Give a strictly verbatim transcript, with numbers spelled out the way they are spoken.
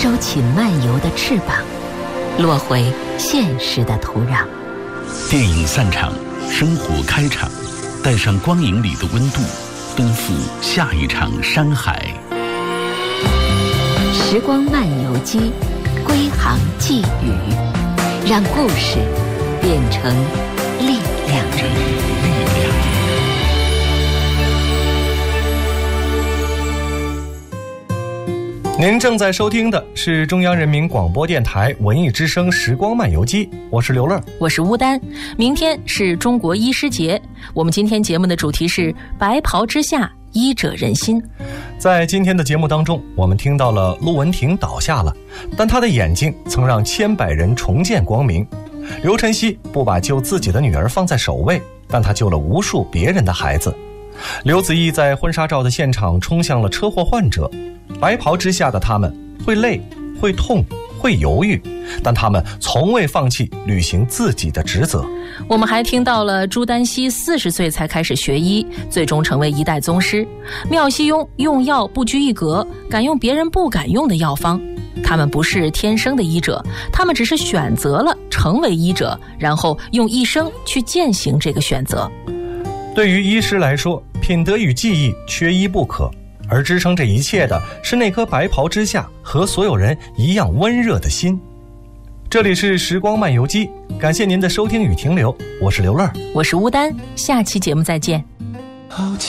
收起漫游的翅膀，落回现实的土壤。 电影散场，生活开场，带上光影里的温度，奔赴下一场山海。 时光漫游记，归航寄语，让故事变成力量。 力量。 您正在收听的是中央人民广播电台文艺之声时光漫游记，我是刘乐， 我是乌丹。明天是中国医师节，我们今天节目的主题是白袍之下，医者仁心。 在今天的节目当中，我们听到了陆文婷倒下了，但她的眼睛曾让千百人重见光明。刘晨曦不把救自己的女儿放在首位，但他救了无数别人的孩子。刘子毅在婚纱照的现场冲向了车祸患者，白袍之下的他们会累，会痛，会犹豫，但他们从未放弃履行自己的职责。 我们还听到了朱丹溪四十岁才开始学医，最终成为一代宗师。妙西庸用药不拘一格，敢用别人不敢用的药方。他们不是天生的医者，他们只是选择了成为医者，然后用一生去践行这个选择。 对于医师来说，品德与技艺缺一不可，而支撑这一切的是那颗白袍之下和所有人一样温热的心。这里是时光漫游记，感谢您的收听与停留，我是刘乐， 我是乌丹，下期节目再见。